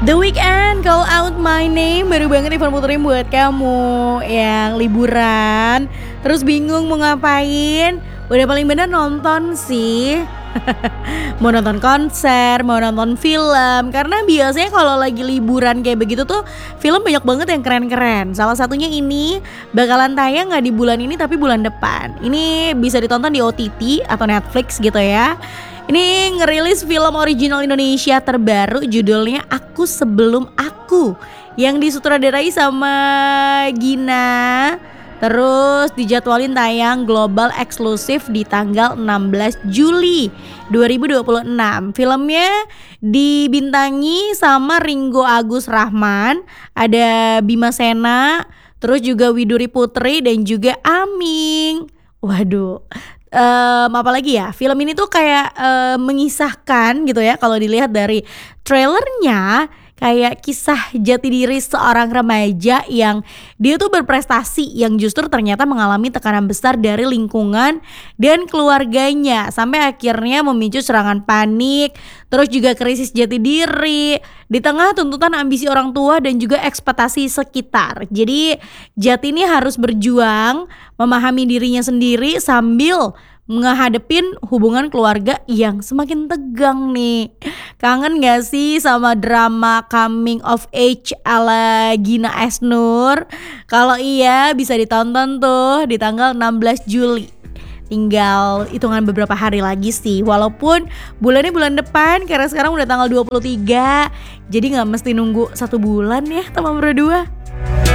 The Weeknd, Call Out My Name. Baru banget Ivan puterin buat kamu yang liburan terus bingung mau ngapain. Udah paling bener nonton sih. Mau nonton konser, mau nonton film. Karena biasanya kalau lagi liburan kayak begitu tuh film banyak banget yang keren-keren. Salah satunya ini bakalan tayang gak di bulan ini tapi bulan depan. Ini bisa ditonton di OTT atau Netflix gitu ya. Ini ngerilis film original Indonesia terbaru, judulnya Aku Sebelum Aku, yang disutradarai sama Gina. Terus dijadwalin tayang global eksklusif di tanggal 16 Juli 2026. Filmnya dibintangi sama Ringgo Agus Rahman, ada Bima Sena, terus juga Widuri Putri dan juga Aming. Waduh, apalagi ya, film ini tuh kayak mengisahkan gitu ya, kalau dilihat dari trailernya kayak kisah jati diri seorang remaja yang dia tuh berprestasi, yang justru ternyata mengalami tekanan besar dari lingkungan dan keluarganya, sampai akhirnya memicu serangan panik, terus juga krisis jati diri di tengah tuntutan ambisi orang tua dan juga ekspektasi sekitar. Jadi Jati ini harus berjuang memahami dirinya sendiri sambil ngehadepin hubungan keluarga yang semakin tegang nih. Kangen gak sih sama drama coming of age ala Gina Esnur? Kalau iya bisa ditonton tuh di tanggal 16 Juli. Tinggal hitungan beberapa hari lagi sih. Walaupun bulannya bulan depan, karena sekarang udah tanggal 23. Jadi gak mesti nunggu 1 bulan ya teman berdua.